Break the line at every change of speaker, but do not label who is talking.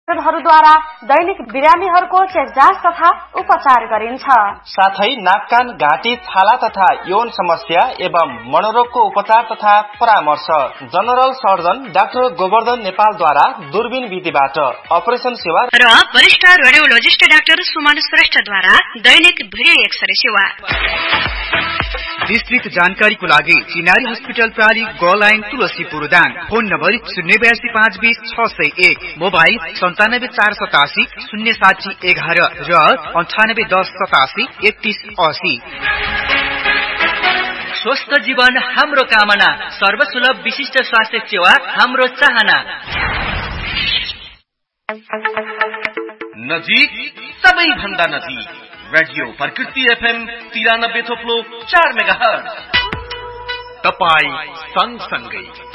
हरूद्वारा दैनिक बिरामीहरूको check जाँच तथा उपचार गरिन्छ।
साथै नाक कान घाँटी छाला तथा यौन समस्या एवं मनोरोगको उपचार तथा परामर्श जनरल सर्जन डाक्टर गोवर्धन नेपालद्वारा दूरबीन विधिबाट अपरेसन सेवा
र वरिष्ठ रेडियोलोजिस्ट डाक्टर सुमन श्रेष्ठद्वारा दैनिक भिडियो एक्सरे सेवा।
विस्तृत जानकारीको लागि चिनारी हस्पिटल प्राली ग line Tulsipur Dang. Phone number 082550 601, mobile 974870 0711 र 981087 3180।
स्वस्थ जीवन हाम्रो कामना, सर्वसुलभ विशिष्ट स्वास्थ्य सेवा हाम्रो चाहना।
नजिक, सबैभन्दा नजिक रेडियो प्रकृति FM 93.4 मेगाहर्ज। तपाई सँगसँगै